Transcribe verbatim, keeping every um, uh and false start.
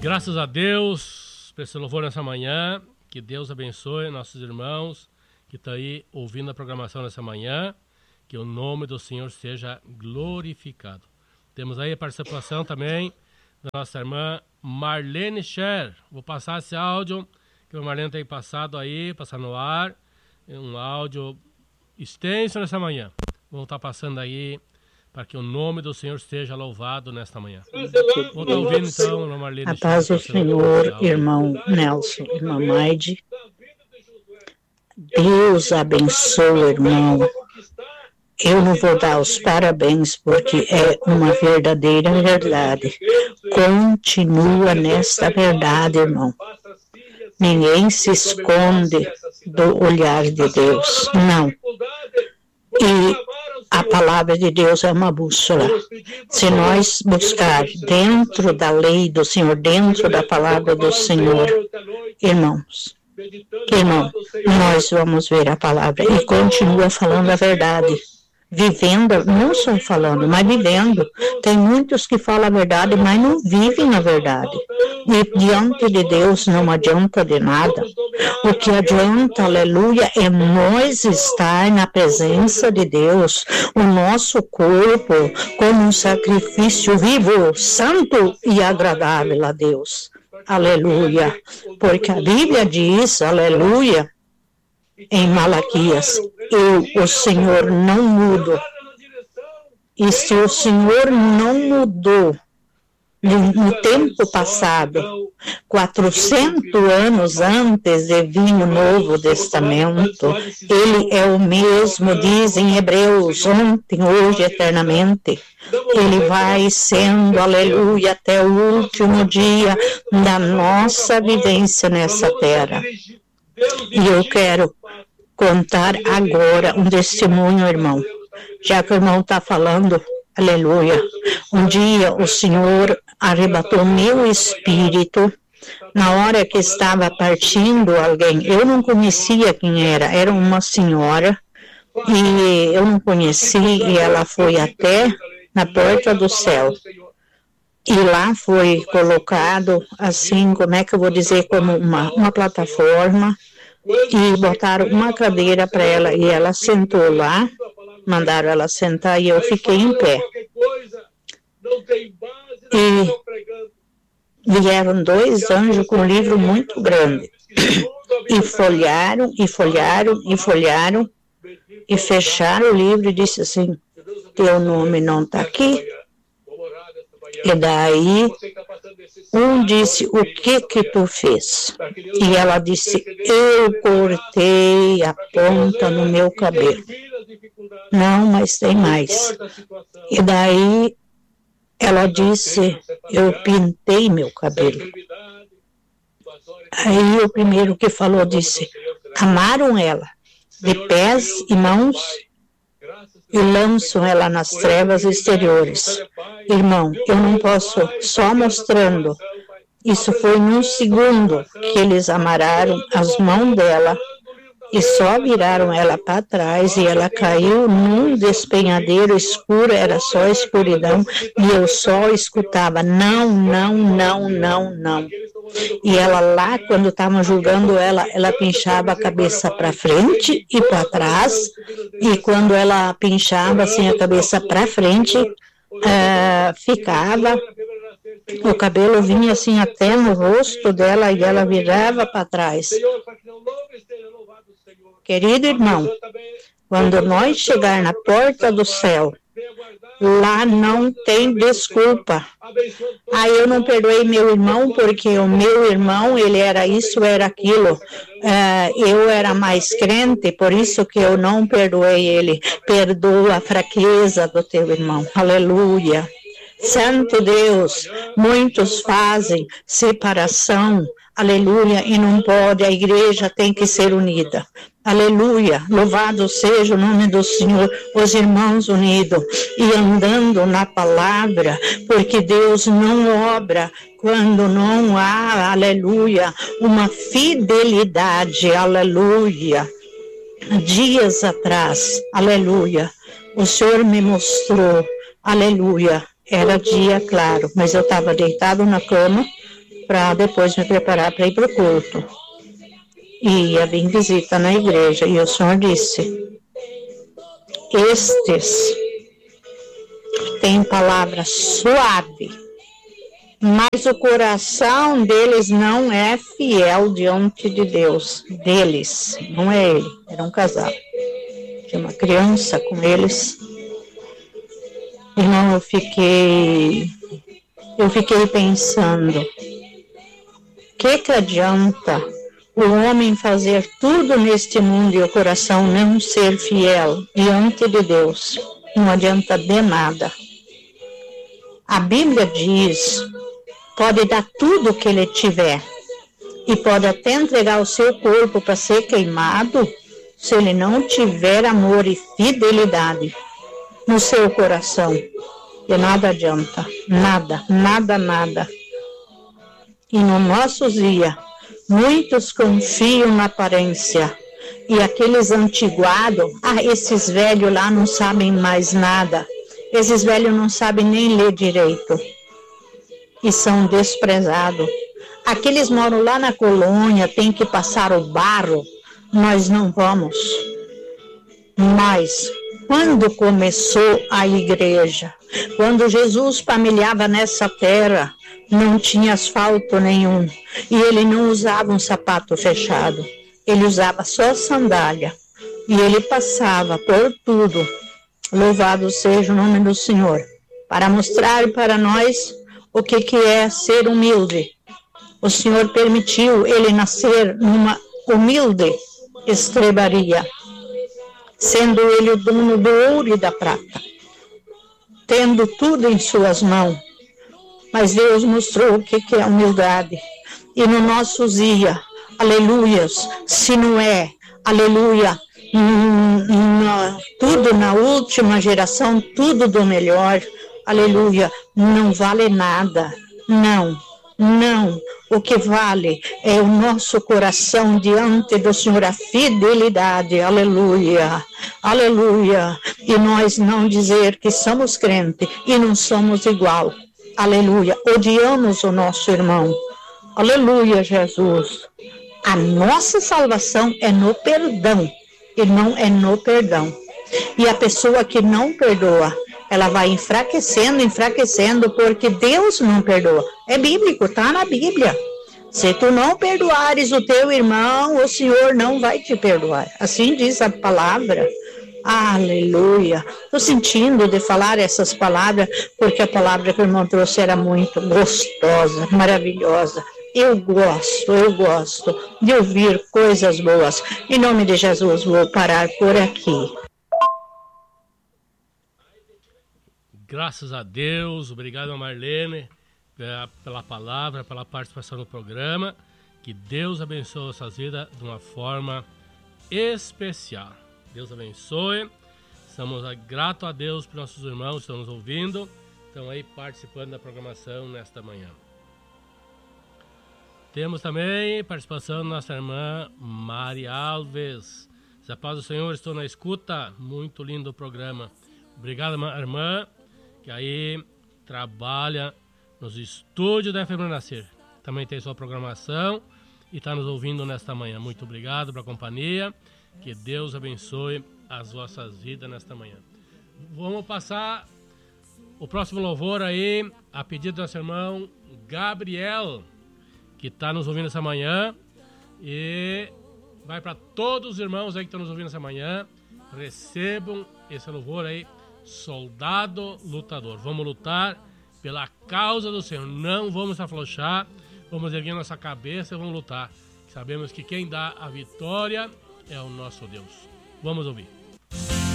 Graças a Deus por esse louvor nessa manhã. Que Deus abençoe nossos irmãos que estão aí ouvindo a programação nessa manhã. Que o nome do Senhor seja glorificado. Temos aí a participação também da nossa irmã Marlene Scher. Vou passar esse áudio que a Marlene tem passado aí, passar no ar. É um áudio extenso nessa manhã. Vamos estar passando aí para que o nome do Senhor seja louvado nesta manhã. Vou estar ouvindo então, irmã Marlene. A paz do Senhor, irmão Nelson, irmã Maide. Deus abençoe, irmão. Eu não vou dar os parabéns porque é uma verdadeira verdade. Continua nesta verdade, irmão. Ninguém se esconde do olhar de Deus. Não. E a palavra de Deus é uma bússola. Se nós buscar dentro da lei do Senhor, dentro da palavra do Senhor, irmãos, irmão, nós vamos ver a palavra e continua falando a verdade. Vivendo, não só falando, mas vivendo. Tem muitos que falam a verdade, mas não vivem a verdade. E diante de Deus não adianta de nada. O que adianta, aleluia, é nós estar na presença de Deus. O nosso corpo como um sacrifício vivo, santo e agradável a Deus. Aleluia. Porque a Bíblia diz, aleluia, em Malaquias, eu, o Senhor, não mudo. E se o Senhor não mudou no, no tempo passado, quatrocentos anos antes de vir o Novo Testamento, Ele é o mesmo, diz em Hebreus, ontem, hoje, eternamente. Ele vai sendo, aleluia, até o último dia da nossa vivência nessa terra. E eu quero contar agora um testemunho, irmão. Já que o irmão está falando, aleluia. Um dia o Senhor arrebatou meu espírito. Na hora que estava partindo alguém, eu não conhecia quem era. Era uma senhora. E eu não conheci e ela foi até na porta do céu. E lá foi colocado, assim, como é que eu vou dizer, como uma, uma plataforma, e botaram uma cadeira para ela, e ela sentou lá, mandaram ela sentar, e eu fiquei em pé. E vieram dois anjos com um livro muito grande, e folharam, e folharam, e folharam, e fecharam o livro e disse assim, teu nome não está aqui. E daí, um disse, o que que tu fez? E ela disse, eu cortei a ponta no meu cabelo. Não, mas tem mais. E daí, ela disse, eu pintei meu cabelo. Aí o primeiro que falou disse, amaram ela, de pés e mãos, e lançam ela nas trevas exteriores. Irmão, eu não posso, só mostrando, isso foi num segundo que eles amarraram as mãos dela e só viraram ela para trás e ela caiu num despenhadeiro escuro, era só escuridão, e eu só escutava, não, não, não, não, não. E ela lá, quando estavam julgando ela, ela pinchava a cabeça para frente e para trás, e quando ela pinchava assim a cabeça para frente, uh, ficava, o cabelo vinha assim até no rosto dela e ela virava para trás. Querido irmão, quando nós chegar na porta do céu, lá não tem desculpa. Aí eu não perdoei meu irmão, porque o meu irmão, ele era isso, era aquilo. Uh, eu era mais crente, por isso que eu não perdoei ele. Perdoa a fraqueza do teu irmão. Aleluia. Santo Deus, muitos fazem separação, aleluia, e não pode, a igreja tem que ser unida. Aleluia, louvado seja o nome do Senhor, os irmãos unidos e andando na palavra, porque Deus não obra quando não há, aleluia, uma fidelidade, aleluia. Dias atrás, aleluia, o Senhor me mostrou, aleluia, era dia claro, mas eu estava deitado na cama, para depois me preparar para ir para o culto. E ia vir visita na igreja. E o Senhor disse, estes têm palavra suave, mas o coração deles não é fiel diante de Deus. Deles, não é ele, era um casal. Tinha uma criança com eles. Irmão, eu fiquei, eu fiquei pensando, que que adianta o homem fazer tudo neste mundo e o coração não ser fiel diante de Deus? Não adianta de nada. A Bíblia diz, pode dar tudo que ele tiver e pode até entregar o seu corpo para ser queimado, se ele não tiver amor e fidelidade no seu coração. De nada adianta, nada, nada, nada. E no nossos dias, muitos confiam na aparência. E aqueles antiguados, ah, esses velhos lá não sabem mais nada. Esses velhos não sabem nem ler direito. E são desprezados. Aqueles moram lá na colônia, tem que passar o barro. Nós não vamos. Mas quando começou a igreja, quando Jesus caminhava nessa terra, não tinha asfalto nenhum. E ele não usava um sapato fechado. Ele usava só sandália. E ele passava por tudo. Louvado seja o nome do Senhor. Para mostrar para nós o que, que é ser humilde. O Senhor permitiu ele nascer numa humilde estrebaria, sendo ele o dono do ouro e da prata, tendo tudo em suas mãos. Mas Deus mostrou o que, que é humildade. E no nosso dia, aleluias, se não é, aleluia, hum, hum, tudo na última geração, tudo do melhor, aleluia, não vale nada, não, não. O que vale é o nosso coração diante do Senhor, a fidelidade, aleluia, aleluia. E nós não dizer que somos crentes e não somos igual, aleluia. Odiamos o nosso irmão, aleluia, Jesus. A nossa salvação é no perdão, e não é no perdão. E a pessoa que não perdoa, ela vai enfraquecendo, enfraquecendo, porque Deus não perdoa. É bíblico, está na Bíblia. Se tu não perdoares o teu irmão, o Senhor não vai te perdoar. Assim diz a palavra. Aleluia. Estou sentindo de falar essas palavras, porque a palavra que o irmão trouxe era muito gostosa, maravilhosa. Eu gosto, eu gosto de ouvir coisas boas. Em nome de Jesus, vou parar por aqui. Graças a Deus, obrigado a Marlene pela, pela palavra, pela participação no programa. Que Deus abençoe a suas vidas de uma forma especial. Deus abençoe. Estamos gratos a Deus por nossos irmãos que estão nos ouvindo, estão aí participando da programação nesta manhã. Temos também participação da nossa irmã Mari Alves. Se a paz do Senhor, estou na escuta. Muito lindo o programa. Obrigado, irmã, que aí trabalha nos estúdios da F M Renascer. Também tem sua programação e está nos ouvindo nesta manhã. Muito obrigado pela companhia. Que Deus abençoe as vossas vidas nesta manhã. Vamos passar o próximo louvor aí, a pedido do nosso irmão Gabriel, que está nos ouvindo essa manhã. E vai para todos os irmãos aí que estão nos ouvindo essa manhã. Recebam esse louvor aí, soldado lutador. Vamos lutar pela causa do Senhor. Não vamos afrouxar. Vamos erguer nossa cabeça e vamos lutar. Sabemos que quem dá a vitória é o nosso Deus. Vamos ouvir.